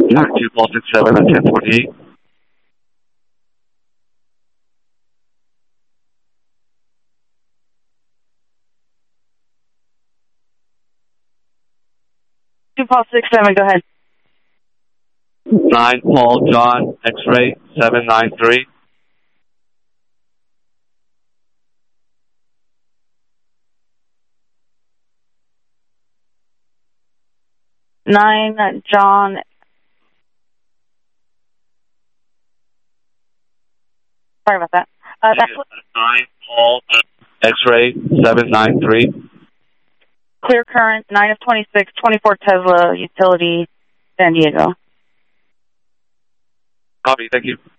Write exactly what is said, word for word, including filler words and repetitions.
two Paul six seven at ten forty-eight. two Paul six seven, go ahead. nine Paul John X-ray seven nine three. nine John. Sorry about that. Uh, that's nine Paul X-ray seven nine three. Clear current, nine of twenty-six, twenty-four Tesla, utility, San Diego. Copy, thank you.